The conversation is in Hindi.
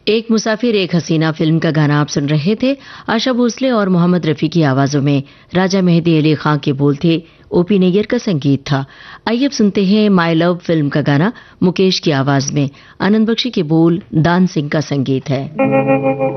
एक मुसाफिर एक हसीना फिल्म का गाना आप सुन रहे थे। आशा भोसले और मोहम्मद रफी की आवाजों में राजा मेहदी अली खां के बोल थे, ओपी नेगर का संगीत था। आइए अब सुनते हैं माय लव फिल्म का गाना मुकेश की आवाज में। आनंद बख्शी के बोल, दान सिंह का संगीत है।